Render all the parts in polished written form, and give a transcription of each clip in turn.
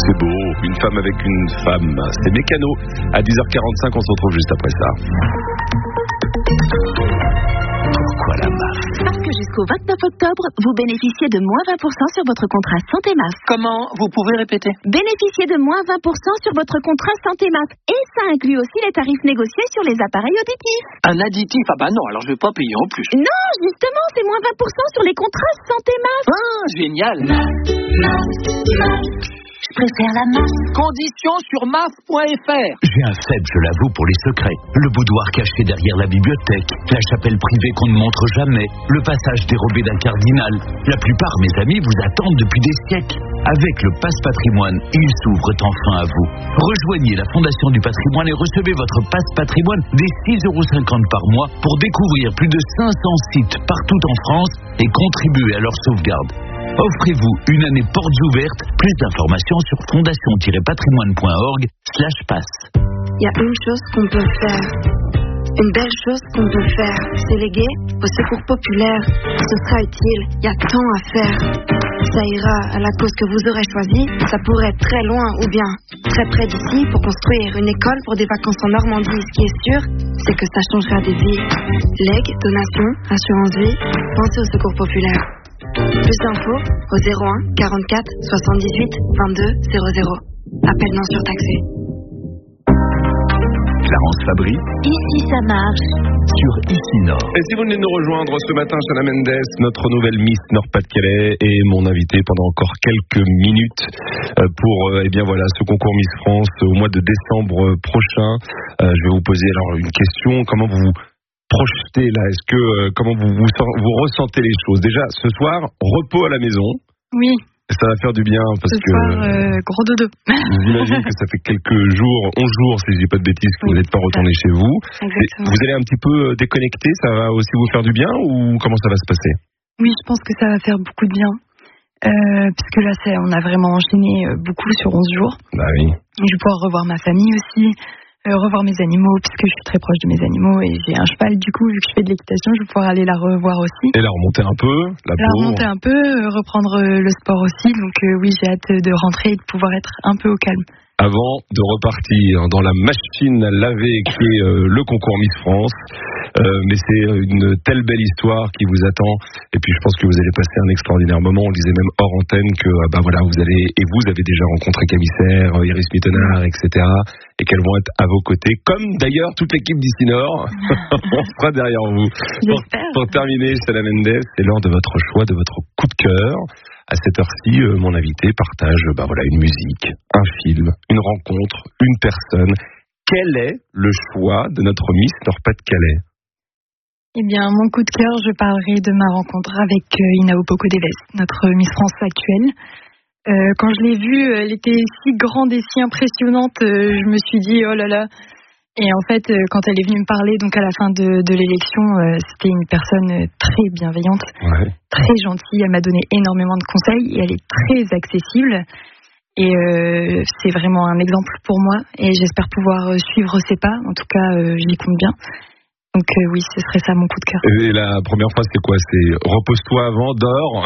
C'est beau, une femme avec une femme. C'est Mécano. À 10h45, on se retrouve juste après ça. Pourquoi la MAF? Parce que jusqu'au 29 octobre, vous bénéficiez de moins 20% sur votre contrat Santé MAF. Comment? Vous pouvez répéter? Bénéficiez de moins 20% sur votre contrat Santé MAF. Et ça inclut aussi les tarifs négociés sur les appareils auditifs. Un additif? Ah bah non, alors je vais pas payer en plus. Non, justement, c'est moins 20% sur les contrats Santé MAF. Ah, génial. Je préfère la MAF. Conditions sur maf.fr. J'ai un faible, je l'avoue, pour les secrets. Le boudoir caché derrière la bibliothèque, la chapelle privée qu'on ne montre jamais, le passage dérobé d'un cardinal. La plupart, mes amis, vous attendent depuis des siècles. Avec le Passe Patrimoine, ils s'ouvrent enfin à vous. Rejoignez la Fondation du Patrimoine et recevez votre Passe Patrimoine dès 6,50 € par mois pour découvrir plus de 500 sites partout en France et contribuer à leur sauvegarde. Offrez-vous une année portes ouvertes. Plus d'informations sur fondation-patrimoine.org/passe. Il y a une chose qu'on peut faire. Une belle chose qu'on peut faire. C'est léguer au secours populaire. Ce sera utile. Il y a tant à faire. Ça ira à la cause que vous aurez choisie. Ça pourrait être très loin ou bien très près d'ici pour construire une école pour des vacances en Normandie. Ce qui est sûr, c'est que ça changera des vies. Legs, donations, assurance vie. Pensez au secours populaire. Plus d'infos au 01 44 78 22 00. Appel non surtaxé. Clarence Fabry Ici, ça marche. sur Ici Nord. Et si vous venez de nous rejoindre ce matin, Chana Mendes, notre nouvelle Miss Nord-Pas-de-Calais, est mon invité pendant encore quelques minutes pour ce concours Miss France au mois de décembre prochain. Je vais vous poser alors une question. Comment vous vous projetez là? Est-ce que comment vous ressentez les choses? Déjà, ce soir, repos à la maison. Oui. Ça va faire du bien parce ce soir, gros dodo. J'imagine que ça fait quelques jours, 11 jours si je dis pas de bêtises, que vous n'êtes pas retourné chez vous. Exactement. Vous allez un petit peu déconnecter, ça va aussi vous faire du bien ou comment ça va se passer? Oui, je pense que ça va faire beaucoup de bien. Puisque là, on a vraiment enchaîné beaucoup sur 11 jours. Bah oui. Je vais pouvoir revoir ma famille aussi. Revoir mes animaux, puisque je suis très proche de mes animaux et j'ai un cheval, du coup, vu que je fais de l'équitation, je vais pouvoir aller la revoir aussi. Et la remonter un peu, reprendre le sport aussi, donc oui, j'ai hâte de rentrer et de pouvoir être un peu au calme. Avant de repartir dans la machine à laver qui est le concours Miss France. Mais c'est une telle belle histoire qui vous attend. Et puis je pense que vous allez passer un extraordinaire moment. On disait même hors antenne que vous avez déjà rencontré Camissaire, Iris Mittenard, etc. Et qu'elles vont être à vos côtés, comme d'ailleurs toute l'équipe d'Ici Nord. On sera derrière vous. J'espère. Pour terminer, Chana Mendes, c'est l'heure de votre choix, de votre coup de cœur. À cette heure-ci, mon invité partage une musique, un film, une rencontre, une personne. Quel est le choix de notre Miss Nord-Pas-de-Calais? Eh bien, mon coup de cœur, je parlerai de ma rencontre avec Inao Poco-Deves, notre Miss France actuelle. Quand je l'ai vue, elle était si grande et si impressionnante, je me suis dit, oh là là. Et en fait, quand elle est venue me parler, donc à la fin de l'élection, c'était une personne très bienveillante, très gentille. Elle m'a donné énormément de conseils et elle est très accessible. Et c'est vraiment un exemple pour moi. Et j'espère pouvoir suivre ses pas. En tout cas, j'y compte bien. Donc oui, ce serait ça mon coup de cœur. Et la première phrase, c'est quoi? C'est repose-toi avant, dors.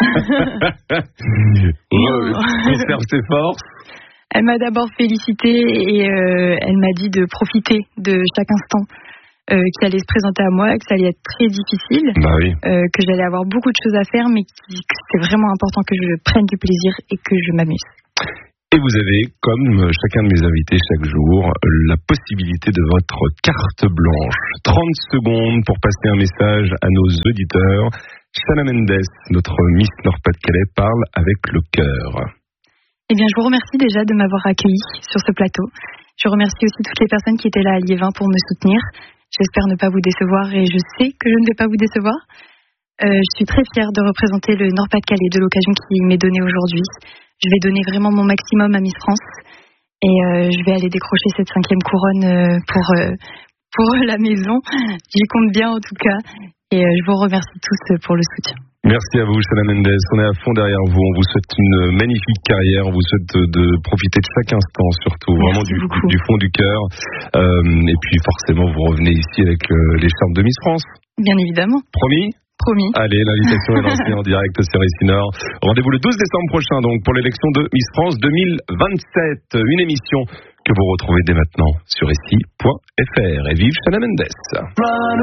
Conserve ses forces. Elle m'a d'abord félicitée et elle m'a dit de profiter de chaque instant qui allait se présenter à moi, que ça allait être très difficile, que j'allais avoir beaucoup de choses à faire, mais que c'était vraiment important que je prenne du plaisir et que je m'amuse. Et vous avez, comme chacun de mes invités chaque jour, la possibilité de votre carte blanche. 30 secondes pour passer un message à nos auditeurs. Chana Mendes, notre Miss Nord-Pas-de-Calais, parle avec le cœur. Eh bien, je vous remercie déjà de m'avoir accueilli sur ce plateau. Je remercie aussi toutes les personnes qui étaient là à Liévin pour me soutenir. J'espère ne pas vous décevoir et je sais que je ne vais pas vous décevoir. Je suis très fière de représenter le Nord-Pas-de-Calais, de l'occasion qui m'est donnée aujourd'hui. Je vais donner vraiment mon maximum à Miss France et je vais aller décrocher cette 5e couronne pour la maison. J'y compte bien en tout cas et je vous remercie tous pour le soutien. Merci à vous, Chana Mendes. On est à fond derrière vous. On vous souhaite une magnifique carrière. On vous souhaite de profiter de chaque instant, surtout. Vraiment du fond du cœur. Et puis, forcément, vous revenez ici avec les charmes de Miss France. Bien évidemment. Promis ? promis. Allez, l'invitation est lancée en direct sur Ici Nord. Rendez-vous le 12 décembre prochain, donc, pour l'élection de Miss France 2027. Une émission que vous retrouvez dès maintenant sur ici.fr. Et vive Shawn Mendes.